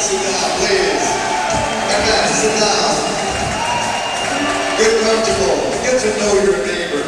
sit down, please. Come back, sit down. Get comfortable. Get to know your neighbor.